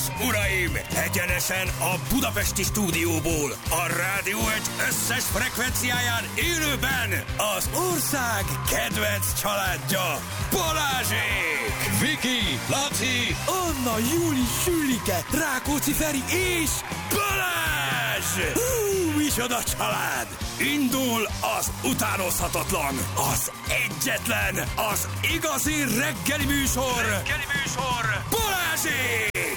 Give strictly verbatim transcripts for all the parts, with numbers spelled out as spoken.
uraim! Egyenesen a budapesti stúdióból, a Rádió egy összes frekvenciáján élőben az ország kedvenc családja, Balázsék! Viki, Laci, Anna, Júli, Sülike, Rákóczi Feri és Balázs! Hú, micsoda család! Indul az utánozhatatlan, az egyetlen, az igazi reggeli műsor, reggeli műsor, Balázsék!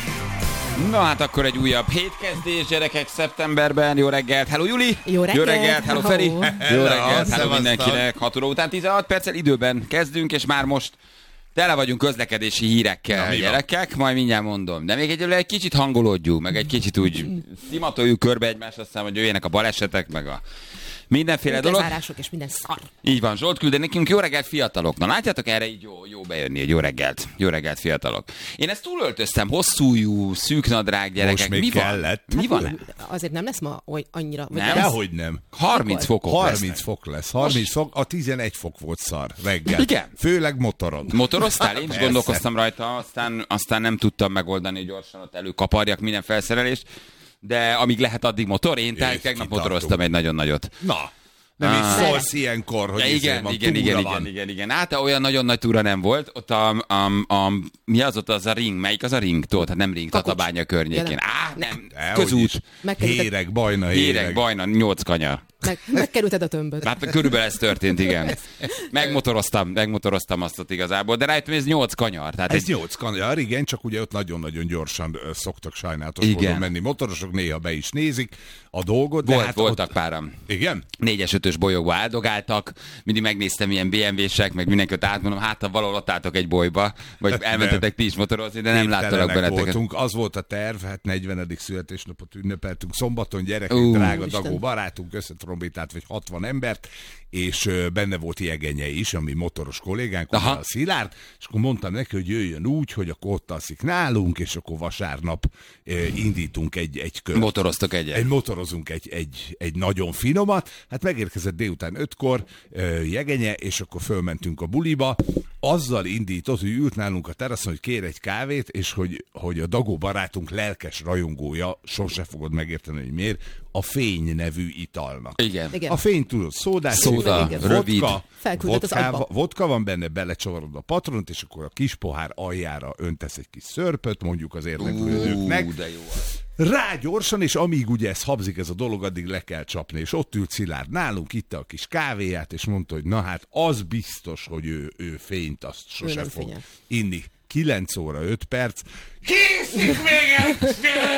Na hát akkor egy újabb hétkezdés, gyerekek, szeptemberben. Jó reggelt, hello Juli! Jó reggelt! Jó reggelt, hello Feri! Hello. Jó reggelt, hello mindenkinek! hat óra után tizenhat perccel időben kezdünk, és már most tele vagyunk közlekedési hírekkel, Na, gyerekek, majd mindjárt mondom. De még egyelőre egy kicsit hangolódjunk, meg egy kicsit úgy szimatoljuk körbe egymást, aztán, hogy jöjjenek a balesetek, meg a mindenféle dolog. Lezárások és minden szar. Így van, Zsolt küld nekünk jó reggelt fiatalok. Na látjátok, erre így jó, jó bejönni, egy jó reggelt. Jó reggelt fiatalok. Én ezt túlöltöztem, hosszújú, szűknadrág gyerekek. Most még Mi van? kellett. Mi van? Azért nem lesz ma oly annyira... vagy Nem? Dehogy nem. harminc fokok harminc lesznek. fok lesz. harminc fok, a tizenegy fok volt szar reggel. Igen. Főleg motoron. Motoroztál? Én is Persze. gondolkoztam rajta, aztán, aztán nem tudtam megoldani, hogy gyorsan ott előkaparjak minden felszerelést, de amíg lehet, addig motor. Én tehát tegnap kitartunk. motoroztam egy nagyon nagyot. Na, nem Ah. is szólsz ilyenkor, hogy Ja, izé igen, van, igen, túra igen, van. igen, igen, igen. Hát olyan nagyon nagy túra nem volt. Ott a, a, a, mi az ott az a ring? Melyik az a ring? Tudod, hát nem ring, Kakucs. Tatabánya környékén. Ja, nem. Á, nem, Dehogy közút. is. Megkerülted- Héreg, Bajna, Éreg, Héreg. Bajna, nyolc kanyar. Meg, megkerülted a tömböt. Hát körülbelül ez történt, igen. Megmotoroztam, megmotoroztam azt ott igazából, de rájöttem, hogy ez nyolc kanyar. Tehát Ez egy, nyolc kanyar, igen, csak ugye ott nagyon-nagyon gyorsan ö, szoktak sajnálatos Igen. módon menni motorosok, néha be is nézik a dolgot. De volt, hát voltak ott... páram. Igen? Négyes, ötös bolyogba áldogáltak, mindig megnéztem ilyen bé em vé-sek, meg mindenkit átmondom, hát ha valahol ott álltok egy bolyba, vagy elmentetek ti is motorozni, de nem láttalak Képtelenek benneteket. voltunk. Az volt a terv, hát negyvenedik születésnapot ünnepeltünk szombaton, gyerekek, Ú, drága Isten. Dagó barátunk, összetrombitált vagy hatvan embert, és ö, benne volt Jegenye is, ami motoros kollégánk, Aha. a Szilárd, és akkor mondtam neki, hogy jöjjön úgy, hogy akkor ott alszik nálunk, és akkor vasárnap ö, indítunk egy, egy kört. Motoroztok egyet. Egy motorozunk egy, egy, egy nagyon finomat, hát megérkezett délután ötkor ö, Jegenye, és akkor fölmentünk a buliba, azzal indított, hogy ült nálunk a teraszon, hogy kér egy kávét, és hogy, hogy a Dagó barátunk lelkes rajongója, sose fogod megérteni, hogy miért, a Fény nevű italnak. Igen. Igen. A fény tudod, szódás, Szóda, igen. rövid. vodka, Felküldött az vodka, agyba. vodka van benne, belecsavarod a patront, és akkor a kis pohár aljára öntesz egy kis szörpöt, mondjuk az érdeklődőknek. Ú, de jó. Rá gyorsan, és amíg ugye ez habzik ez a dolog, addig le kell csapni. És ott ült Szilárd nálunk, itta a kis kávéját, és mondta, hogy na hát az biztos, hogy ő, ő fényt azt sose nem fog fényel. inni. kilenc óra öt perc. Készik még egy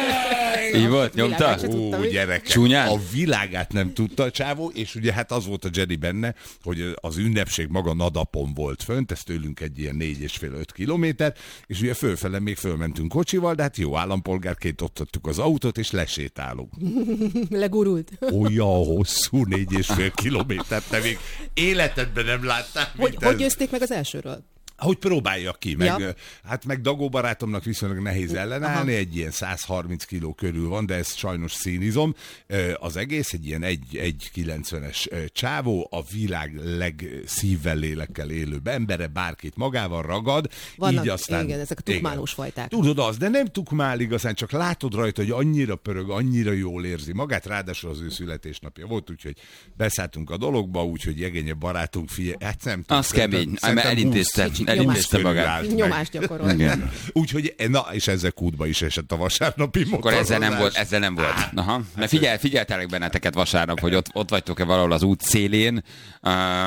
fény! Így volt, nyomta? Világát se tudtam, Ó, hogy- gyerekek, Csúnyán? a világát nem tudta a csávó, és ugye hát az volt a Jedi benne, hogy az ünnepség maga Nadapon volt fönt, ez tőlünk egy ilyen négy és fél öt kilométer, és ugye fölfele még fölmentünk kocsival, de hát jó állampolgárként ott adtuk az autót, és lesétálunk. Legurult. Olyan hosszú négy és fél kilométert, te még életedben nem láttál. Hogy, mint hogy ez. győzték meg az elsőről? Hogy próbálja ki, meg, Ja. hát meg Dagó barátomnak viszonylag nehéz ellenállni, Aha. egy ilyen száz harminc kiló körül van, de ez sajnos színizom. Az egész egy ilyen egy kilencvenes csávó, a világ legszívvel, lélekkel élő embere, bárkit magával ragad. Vannak, így aztán, igen, ezek a tukmálós fajták. Tudod az, de nem tukmál igazán, csak látod rajta, hogy annyira pörög, annyira jól érzi magát, ráadásul az ő születésnapja volt, úgyhogy beszálltunk a dologba, úgyhogy Jegenye barátunk fia, hát nem tudom. Az kemény, szerintem elintézte, húsz elintézte körül magát. állt meg. Nyomást gyakorol. Igen. Úgyhogy, na, és ezzel kútba is esett a vasárnapi Akkor motorozás. ezzel nem volt, ezzel nem volt. Aha. Mert figyel, figyeltelek benneteket vasárnap, hogy ott, ott vagytok-e valahol az út szélén, uh,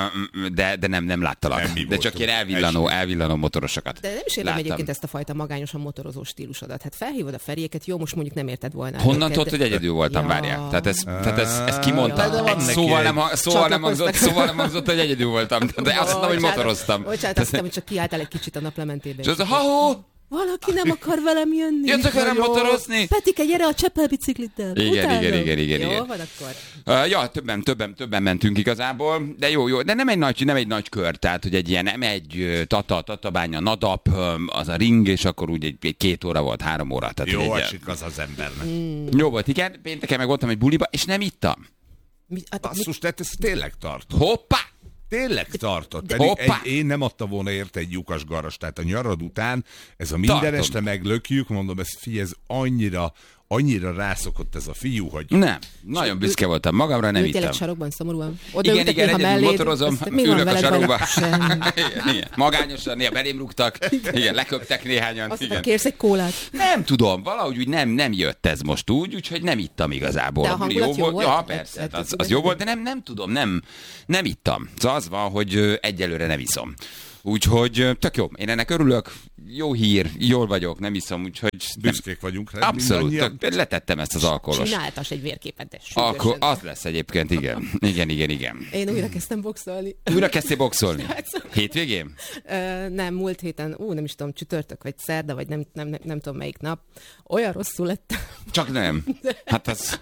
de, de nem, nem láttalak. Nem mi de csak voltunk. ilyen elvillanó, elvillanó motorosokat. De nem is értem Láttam. egyébként ezt a fajta magányosan motorozó stílusodat. Hát felhívod a Feriéket, jó, most mondjuk nem érted volna. Honnan őket, tudod, hogy egyedül voltam, Ja. várják? Tehát ez, tehát ez, ez Ja, kimondta. de van Egy neki szóval egy- nem, ha- szóval nem hangzott, Csatlakoztak. szóval nem hangzott, hogy egyedül voltam. De azt mondtam, hogy motoroztam. Bocsánat, azt hittem, hogy csak kiálltál egy kicsit a naplementébe. És az a ha-ho! Valaki nem akar velem jönni. Jöttök velem Jó. motorozni? Petike, gyere a Csepel bicikliddel. Igen, Utálom. igen, igen, igen, Jó, igen. van akkor. Uh, ja, többen, többen, többen mentünk igazából, de jó, jó, de nem egy nagy, nem egy nagy kör, tehát hogy egy ilyen, nem egy ö, Tata, Tatabánya, Nadap, ö, az a ring, és akkor úgy egy, egy két óra volt, három óra. Tehát Jó egy, esik az az embernek. Mm. jó volt, igen, pénteken meg voltam egy buliba, és nem ittam. Mi, hát, mi, Basszus, tehát ez tényleg tart. Hoppá! Tényleg tartott. Pedig egy, én nem adta volna érte egy lyukas garast. Tehát a nyarad után ez a minden Tartom. este meglökjük, mondom, ez figyelj, ez annyira, annyira rászokott ez a fiú, hogy... Nem, nagyon büszke voltam magamra, nem ittam. Ültél egy sarokban szomorúan? Oda igen, igen, egyedül melléd, motorozom, ülök a sarokba. igen, igen. Magányosan, néha belém rúgtak, igen, igen leköptek néhányan. Aztán igen. kérsz egy kólát? Nem tudom, valahogy úgy nem, nem jött ez most úgy, úgyhogy nem ittam igazából. De a hangulat jó, jó volt? Ja, persze, hát az, az jó volt, de nem, nem tudom, nem, nem ittam. Szóval az van, hogy egyelőre nem iszom. Úgyhogy tök jó, én ennek örülök, jó hír, jól vagyok, nem iszom, úgyhogy... Büszkék vagyunk rá. Abszolút, tök, letettem ezt az alkoholos. Csináltas egy vérképet, de akkor az lesz egyébként, igen. Igen, igen, igen. Én újra kezdtem boxolni. Újra kezdtél boxolni? Hétvégén? Uh, nem, múlt héten, ú, nem is tudom, csütörtök vagy szerda, vagy nem, nem, nem, nem tudom melyik nap. Olyan rosszul lettem. Csak nem. Hát az...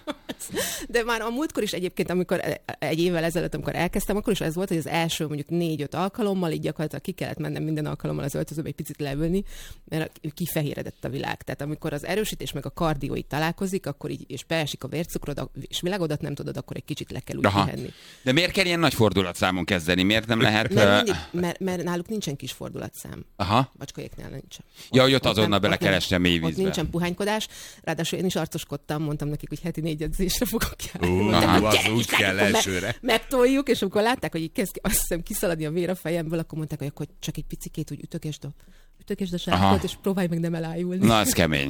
De már a múltkor is egyébként, amikor egy évvel ezelőtt, amikor elkezdtem, akkor is ez volt, hogy az első mondjuk négy-öt alkalommal így gyakorlatilag ki kellett mennem minden alkalommal az öltözőbe egy picit leülni, mert kifehéredett a világ. Tehát amikor az erősítés meg a kardió így találkozik, akkor így, és beesik a vércukrod, és világodat nem tudod, akkor egy kicsit le kell úgy pihenni. De miért kell ilyen nagy fordulatszámon kezdeni? Miért nem lehet... Mert, mindig, mert, mert náluk nincsen kis fordulatszám. Aha. Bacskajéknál nincsen. Ja, hogy ott azonnal belekeresni a mély vízbe. Ott nincsen puhánykodás. Ráadásul én is arcoskodtam, mondtam nekik, hogy heti négy edzésre fogok járni. Uh, mondtam, az úgy kell elsőre. Me- megtoljuk, és amikor látták, hogy így kezd azt hiszem kiszaladni a vér a fejemből, akkor mondták, hogy akkor csak egy picikét úgy ütögesd a, ütögesd a sárkot, és próbálj meg nem elájulni. Na, ez kemény.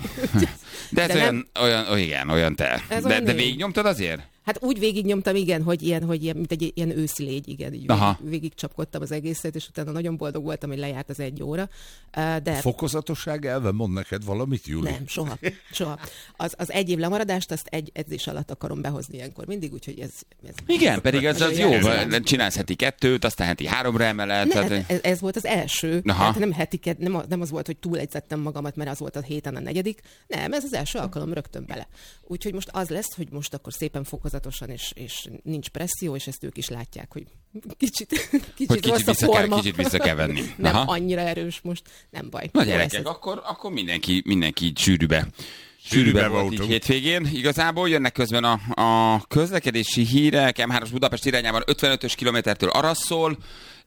De ez de olyan, nem... olyan, olyan, igen, olyan te. De, olyan de végignyomtad azért? Hát úgy végignyomtam, igen, hogy ilyen, hogy ilyen, mint egy ilyen őszi légy, igen, így végig, végig csapkodtam az egészet, és utána nagyon boldog voltam, hogy lejárt az egy óra. De... A fokozatosság elve mond neked valamit, Júli? Nem, soha, soha. Az, az egy év lemaradást, azt egy edzés alatt akarom behozni ilyenkor mindig, úgyhogy ez... ez igen, pedig ez az jó, csinálsz heti kettőt, aztán heti háromra emeled. Ne, tehát... ez, ez volt az első, tehát nem heti kett, nem, nem az volt, hogy túlegyzettem magamat, mert az volt a héten a negyedik, nem, ez az első alkalom, rögtön bele. Úgyhogy most az lesz, hogy most akkor szépen fokozatosan, és, és nincs presszió, és ezt ők is látják, hogy kicsit, kicsit, hogy kicsit, vissza kell, kicsit vissza kell venni. Nem Aha. annyira erős most, nem baj. Na gyerekek, akkor, akkor mindenki, mindenki sűrűbe. Sűrűbe volt így hétvégén. Igazából jönnek közben a, a közlekedési hírek, em hármas Budapest irányában ötvenötös kilométertől arra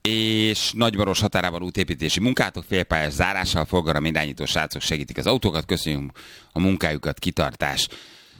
és Nagymaros határában útépítési munkátok, félpályás zárással, forgalom irányító srácok segítik az autókat. Köszönjük a munkájukat, kitartás.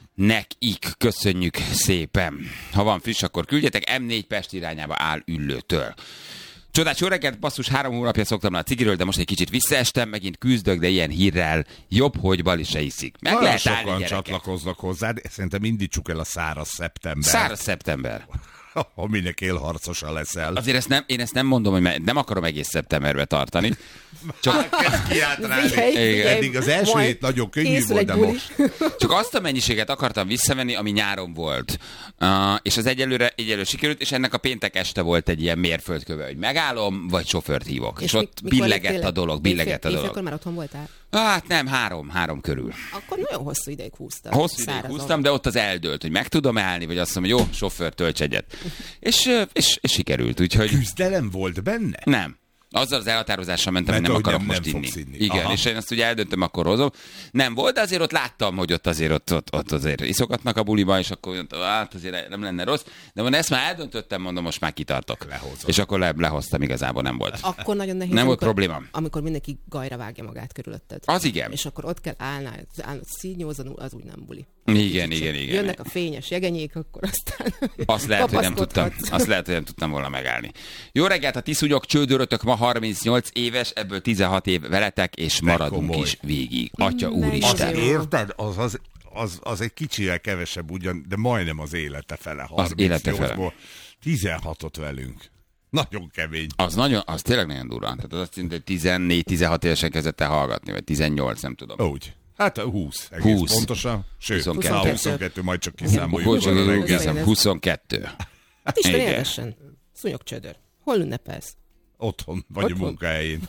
Nekik köszönjük szépen. Ha van friss, akkor küldjetek. em négy Pest irányába áll Üllőtől. Csodás, jó reggelt, basszus, három hónapja szoktam le a cigiről, de most egy kicsit visszaestem, megint küzdök, de ilyen hírrel jobb, hogy Bali se iszik. Meg nagyon lehet sokan állni, gyerekek. Csatlakoznak hozzá, de szerintem indítsuk el a száraz szeptember. Száraz szeptember. Aminek élharcosa leszel. Azért ezt nem, én ezt nem mondom, hogy nem akarom egész szeptemberbe tartani. Csak kezd kiátrálni. Eddig az első hét nagyon könnyű volt, de most. Csak azt a mennyiséget akartam visszavenni, ami nyáron volt. Uh, és az egyelőre, egyelőre sikerült, és ennek a péntek este volt egy ilyen mérföldköve, hogy megállom, vagy sofőrt hívok. És, és ott billegett a dolog, billegett a dolog. Akkor már otthon voltál? Hát nem, három, három körül. Akkor nagyon hosszú ideig húztam. Hosszú ideig húztam, de ott az eldőlt, hogy meg tudom állni, vagy azt mondom, hogy jó, sofőr, tölts egyet. És, és, és sikerült, úgyhogy... Küzdelem volt benne? Nem. Azzal az elhatározással mentem, hogy nem akarok nem, most nem inni. inni. Igen, aha. És én azt ugye eldöntöm, akkor hozom. Nem volt, de azért ott láttam, hogy ott azért ott, ott, ott azért iszogatnak a buliba, és akkor hát azért nem lenne rossz. De mondom, ezt már eldöntöttem, mondom, most már kitartok. Lehozom. És akkor le, lehoztam, igazából nem volt. Akkor nagyon nehéz. Nem amikor, volt problémám. Amikor mindenki gajra vágja magát körülötted. Az igen. És akkor ott kell állnál, állnod színjózanul, az úgy nem buli. Igen, igen, igen. Jönnek a fényes jegenyék, akkor aztán azt lehet, hogy nem tudtam, azt lehet, hogy nem tudtam volna megállni. Jó reggelt, a Tiszugyok csődörötök ma harmincnyolc éves, ebből tizenhat év veletek, és maradunk is végig. Atya úristen. Érted? Az, az, az, az egy kicsivel kevesebb ugyan, de majdnem az élete fele. Az élete fele. tizenhatot velünk. Nagyon kemény. Az, nagyon, az tényleg nagyon durva. Tehát az azt jelenti, hogy tizennégy-tizenhat évesen kezdett el hallgatni, vagy tizennyolc, nem tudom. Úgy. Hát húsz, egész húsz. Pontosan. Sőt, huszonkettő. huszonkettő, majd csak kiszámoljuk. huszonkettő. Hát Isten érdesen. Szúnyog csödör. Hol ünnepelsz? Otthon, vagy Otthon. A munkahelyén.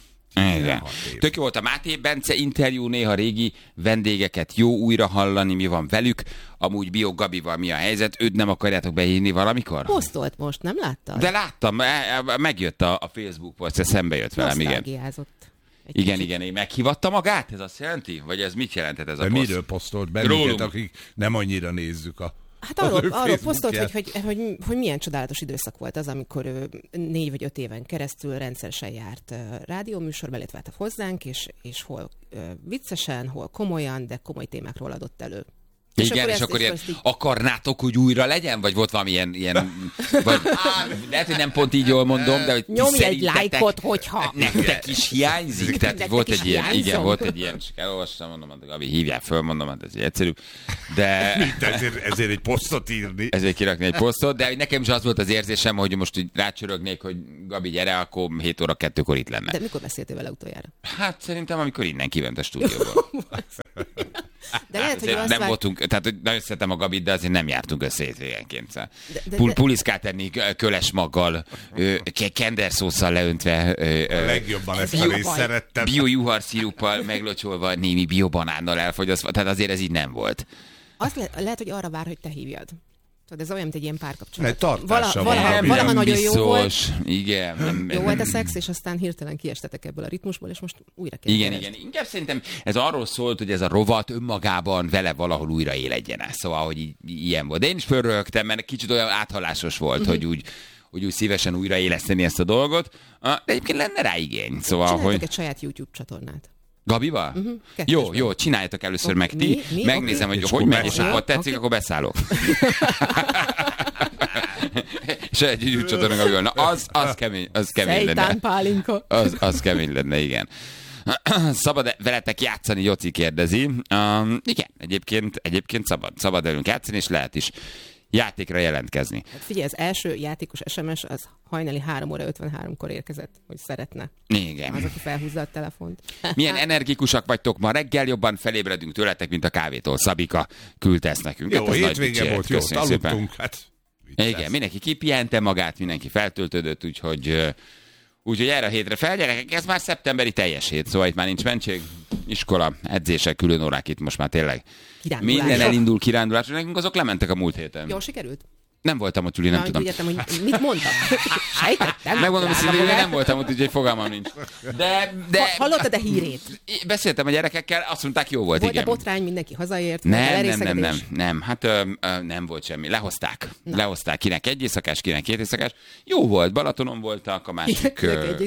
Igen. Tök jó volt a Máté Bence interjú, néha régi vendégeket jó újra hallani, mi van velük. Amúgy Bio Gabival mi a helyzet, őt nem akarjátok behívni valamikor? Posztolt most, nem láttad? De láttam, megjött a, a Facebook poszt, szembe jött velem, igen. Igen, kicsit. igen, meghívatta magát? Ez azt jelenti? Vagy ez mit jelentett ez a De poszt? miről posztolt bennünket, akik nem annyira nézzük a Hát arról, arról posztolt, hogy, hogy, hogy, hogy milyen csodálatos időszak volt az, amikor ő négy vagy öt éven keresztül rendszeresen járt rádióműsorba, illetve hozzánk, és, és hol viccesen, hol komolyan, de komoly témákról adott elő. És igen, akkor és akkor ilyen, így... akarnátok, hogy újra legyen? Vagy volt valami ilyen, ilyen vagy, á, lehet, hogy nem pont így jól mondom, de hogy nyomj egy lájkot, hogyha. Nektek is hiányzik, tehát volt egy ilyen, hiányzom. Igen, volt egy ilyen, és elolvassam, mondom, Gabi, hívják föl, mondom, hát ez egyszerű. De... ezért, ezért egy posztot írni. Ezért kirakni egy posztot, de nekem is az volt az érzésem, hogy most így rácsörögnék, hogy Gabi, gyere, akkor hét óra kettőkor itt lenne. De mikor beszéltél vele utoljára? Hát szerintem, amikor innen kiment a stúdióból. De lehet, hogy nem vár... voltunk, tehát nagyon szeretem a Gabit, de azért nem jártunk össze hétvégenként. De, de, Pul- de... Puliszkát enni köles maggal, kenderszósszal leöntve. A legjobban ezt a részt szerettem. Bio-juharsziruppal meglocsolva, némi biobanánnal elfogyasztva, tehát azért ez így nem volt. Azt le- lehet, hogy arra vár, hogy te hívjad. Tudod, ez olyan, mint egy ilyen párkapcsolat. Vala, valaha valaha nagyon biztos. Jó volt. Igen. Nem, jó volt a szex, és aztán hirtelen kiestetek ebből a ritmusból, és most újra kell. Igen, igen. Inkább szerintem ez arról szólt, hogy ez a rovat önmagában vele valahol újra éledjen el. Szóval, hogy így, ilyen volt. De én is fölrögtem, mert kicsit olyan áthallásos volt, uh-huh. hogy úgy hogy úgy szívesen újraéleszteni ezt a dolgot. De egyébként lenne rá igény. Szóval, csináltak hogy... egy saját YouTube csatornát. Gabival? Uh-huh. Jó, jó, csináljátok először okay. meg ti. Mi? Mi? Megnézem, okay. hogy hogy megy, és akkor tetszik, okay. akkor beszállok. És egy YouTube csatorna Gabival. Na, az, az kemény, az kemény lenne. Szejtán pálinka. Az, az kemény lenne, igen. Szabad veletek játszani, Joci kérdezi. Um, igen, egyébként, egyébként szabad. Szabad velünk játszani, és lehet is játékra jelentkezni. Hát figyelj, az első játékos es em es az hajnali három óra ötvenháromkor érkezett, hogy szeretne. Igen. Az, aki felhúzza a telefont. Milyen energikusak vagytok ma, reggel jobban felébredünk tőletek, mint a kávétól. Szabika küldte ezt nekünk. Jó, hát hétvége volt, jó, aludtunk. Hát, igen, mindenki kipihente magát, mindenki feltöltődött, úgyhogy... Úgyhogy erre a hétre fel, gyerekek, ez már szeptemberi teljes hét, szóval itt már nincs mentség, iskola, edzések, külön órák, itt most már tényleg minden elindul kirándulásra. Nekünk azok lementek a múlt héten. Jól sikerült? Nem voltam ott, Üli, nem Na, tudom. Értem, hogy mit mondtak. Sejtettem. Megmondom, hogy nem voltam ott, úgyhogy fogalmam nincs. De, de... Hallottad a hírét? Beszéltem a gyerekekkel, azt mondták, jó volt, volt igen. Volt a botrány, mindenki hazaért? Nem, nem, nem, nem, nem. Hát ö, ö, nem volt semmi. Lehozták. Na. Lehozták. Kinek egy éjszakás, kinek két éjszakás. Jó volt, Balatonon voltak, a másik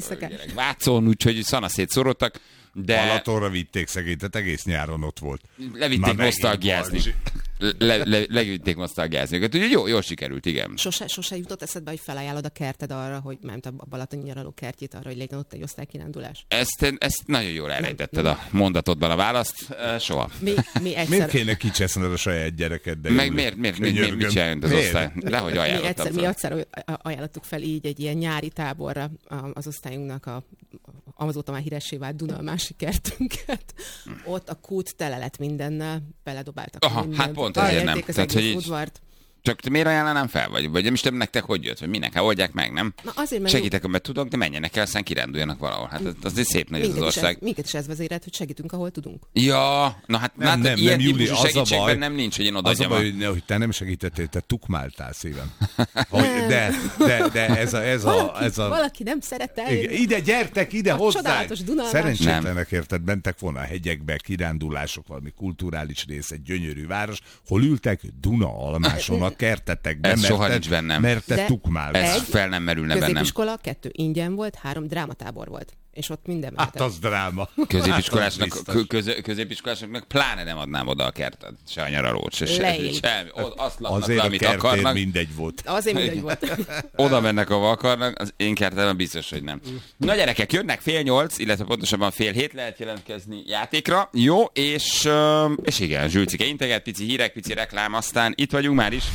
Vácon, úgyhogy szanaszét szorodtak. De... Balatonra vitték szegényt, tehát egész nyáron ott volt. Levitték nosztalgiázni. Le, le, levitték nosztalgiázni. Úgyhogy jó, jól sikerült, igen. Sose, sose jutott eszedbe, hogy felajánlod a kerted arra, hogy ment a Balatoni nyaraló kertjét arra, hogy legyen ott egy osztálykirándulás? Ezt, ezt nagyon jól elrejtetted a mondatodban a választ. Soha. Mi, mi egyszer... Miért kéne kicseszned a saját gyerekeddel? Meg miért, miért, miért, miért mit csináljunk az osztály? Lehogy ajánlottam. Mi egyszer, mi egyszer ajánlottuk fel így egy ilyen nyári táborra az osztályunknak a azóta már híressé vált Duna a másik kertünket. Ott a kút tele lett mindennel, beledobáltak. Aha, mindent. hát pont ezért nem. Tehát, hogy így... Csak miért ajánlanám fel? Vagy, vagy nem is tudom nektek, hogy jött, vagy minek? Hát oldják meg, nem? Na azért, segítek, mert tudok, de menjenek el, aztán kiránduljanak valahol. Hát az azért szép nagy az ország. Ez, minket is ez vezérelt, hogy segítünk, ahol tudunk. Ja, na hát nem, nem, ilyen nem, Júli, típusú segítségben baj, nem nincs, hogy én odaadjam. Az a baj, hogy, hogy te nem segítettél, te tukmáltál szívem. Hogy, de, de, de ez a... Ez valaki, a, ez a valaki nem szerette. Ide, gyertek, ide hozzánk! Szerencsétlenek, érted, mentek volna a hegyekbe, kirándulások, valami kulturális rész, egy gyönyörű város, hol ültek Duna almáson a kertetekben. Ez mert soha te, nincs bennem. Mert te tukmál. Ez fel nem merülne bennem. Középiskola, kettő ingyen volt, három drámatábor volt. És ott minden mehetett. Hát az dráma. Középiskolásnak, hát köz, középiskolásnak pláne nem adnám oda a kertet. Se a nyaralót, se semmi. Azt laknak le, amit akarnak. mindegy volt. Azért mindegy volt. Oda mennek, ahova akarnak, az én kertemben biztos, hogy nem. Na gyerekek, jönnek fél nyolc, illetve pontosabban fél hét, lehet jelentkezni játékra. Jó, és, és igen, Zsülcike integet, pici hírek, pici reklám, aztán itt vagyunk már is.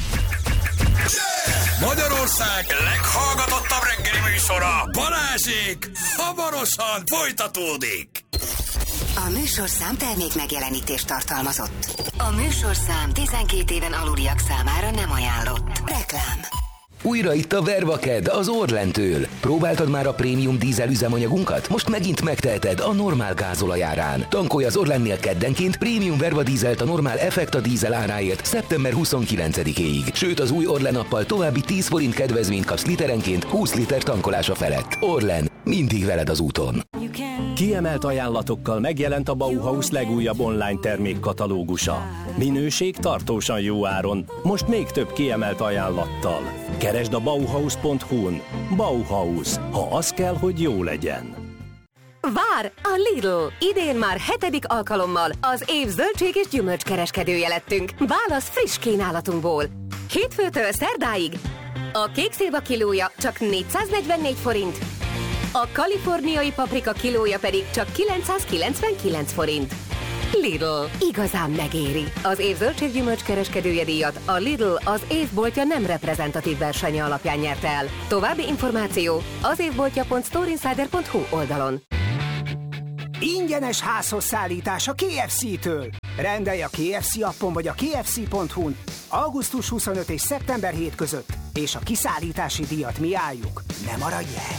Magyarország leghallgatottabb reggeli műsora, Balázsék, hamarosan folytatódik. A műsorszám termék megjelenítést tartalmazott. A műsorszám tizenkét éven aluliak számára nem ajánlott. Reklám. Újra itt a Vervaked az Orlentől. Próbáltad már a prémium dízel üzemanyagunkat? Most megint megteheted a normál gázolajárán. Tankolj az Orlennél keddenként prémium Verva dízelt a normál Effekta dízel áráért szeptember huszonkilencedikéig. Sőt, az új Orlen appal további tíz forint kedvezményt kapsz literenként húsz liter tankolása felett. Orlen, mindig veled az úton. Kiemelt ajánlatokkal megjelent a Bauhaus legújabb online termékkatalógusa. Minőség tartósan jó áron, most még több kiemelt ajánlattal. Keresd a bauhaus pont hu-n. Bauhaus, ha az kell, hogy jó legyen. Vár a Lidl! Idén már hetedik alkalommal az év zöldség és gyümölcskereskedője lettünk. Válasz friss kínálatunkból. Hétfőtől szerdáig a kék szilva kilója csak négyszáznegyvennégy forint, a kaliforniai paprika kilója pedig csak kilencszázkilencvenkilenc forint. Lidl. Igazán megéri. Az év zöldséggyümölcs kereskedője díjat a Lidl az évboltja nem reprezentatív versenye alapján nyerte el. További információ az évboltja pont storeinsider pont hu oldalon. Ingyenes házhoz szállítás a ká ef cé-től. Rendelj a ká ef cé appon vagy a kfc pont hu-n augusztus huszonötödike és szeptember hetedike között, és a kiszállítási díjat mi álljuk. Ne maradj el!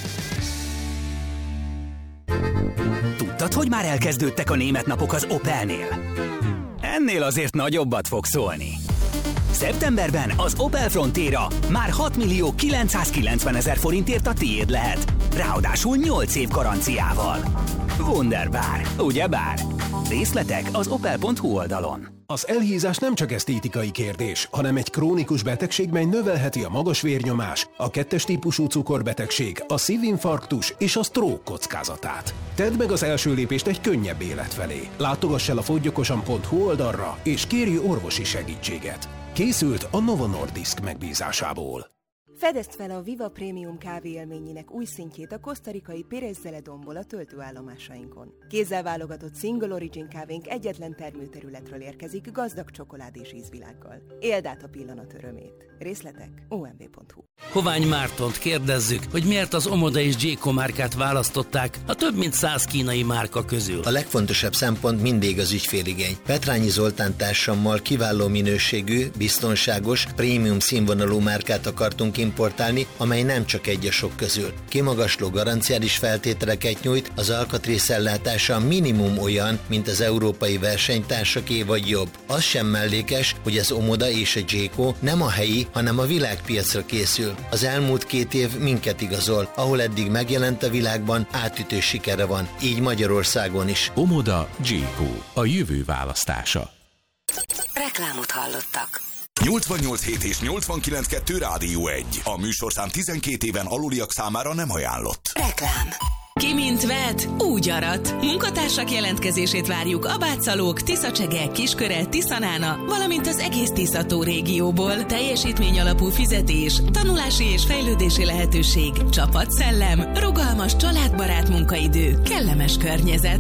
Tudtad, hogy már elkezdődtek a német napok az Opelnél? Ennél azért nagyobbat fog szólni. Szeptemberben az Opel Frontera már hatmillió kilencszázkilencvenezer forintért a tiéd lehet. Ráadásul nyolc év garanciával. Wunderbar, ugyebár? Részletek az opel pont hu oldalon. Az elhízás nem csak esztétikai kérdés, hanem egy krónikus betegség, mely növelheti a magas vérnyomás, a kettes típusú cukorbetegség, a szívinfarktus és a stroke kockázatát. Tedd meg az első lépést egy könnyebb élet felé. Látogass el a fogyjokosan pont hu oldalra, és kérj orvosi segítséget. Készült a Novo Nordisk megbízásából. Fedezd fel a Viva Premium kávé élményének új szintjét a kosztarikai Pérez Zeledonból a töltőállomásainkon. Kézzel válogatott Single Origin kávénk egyetlen termőterületről érkezik gazdag csokoládés ízvilággal. Éld át a pillanat örömét. Részletek o em vé pont hu. Hovány Mártont kérdezzük, hogy miért az Omoda és Jayco márkát választották a több mint száz kínai márka közül. A legfontosabb szempont mindig az ügyféligény. Petrányi Zoltán társammal kiváló minőségű, biztonságos, prémium színvonalú márkát akartunk importálni, amely nem csak egy a sok közül. Kimagasló garanciális feltételeket nyújt, az alkatrészellátása minimum olyan, mint az európai versenytársaké vagy jobb. Az sem mellékes, hogy az Omoda és a Jayco nem a helyi, hanem a világpiacra készül. Az elmúlt két év minket igazol, ahol eddig megjelent a világban, átütő sikere van, így Magyarországon is. Omoda, Jayco, a jövő választása. Reklámot hallottak. nyolcvannyolc hét és nyolcvankilenc kettő Rádió egy. A műsorszám tizenkét éven aluliak számára nem ajánlott. Reklám. Ki mint vet, úgy arat. Munkatársak jelentkezését várjuk Abátszalók, Tiszacsege, Kisköre, Tiszanána, valamint az egész Tiszató régióból. Teljesítmény alapú fizetés, tanulási és fejlődési lehetőség, csapatszellem, rugalmas családbarát munkaidő, kellemes környezet.